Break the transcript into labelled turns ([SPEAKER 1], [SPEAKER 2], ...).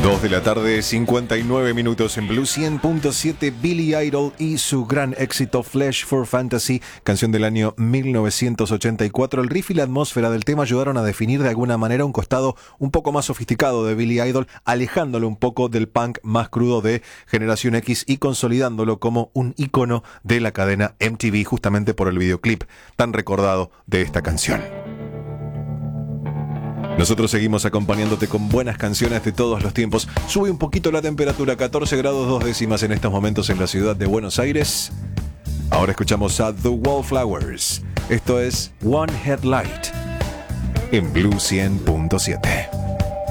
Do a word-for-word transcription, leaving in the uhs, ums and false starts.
[SPEAKER 1] dos de la tarde, cincuenta y nueve minutos en Blue cien punto siete. Billy Idol y su gran éxito Flesh for Fantasy, canción del año mil novecientos ochenta y cuatro. El riff y la atmósfera del tema ayudaron a definir de alguna manera un costado un poco más sofisticado de Billy Idol, alejándolo un poco del punk más crudo de Generación X y consolidándolo como un ícono de la cadena M T V, justamente por el videoclip tan recordado de esta canción. Nosotros seguimos acompañándote con buenas canciones de todos los tiempos. Sube un poquito la temperatura, catorce grados dos décimas en estos momentos en la ciudad de Buenos Aires. Ahora escuchamos a The Wallflowers. Esto es One Headlight en Blue cien punto siete.